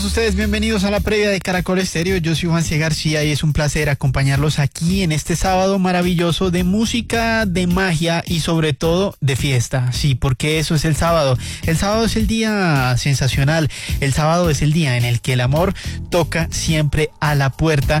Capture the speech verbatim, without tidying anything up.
Ustedes bienvenidos a la previa de Caracol Estéreo. Yo soy Juan C. García y es un placer acompañarlos aquí en este sábado maravilloso de música, de magia y sobre todo de fiesta. Sí, porque eso es el sábado. El sábado es el día sensacional. El sábado es el día en el que el amor toca siempre a la puerta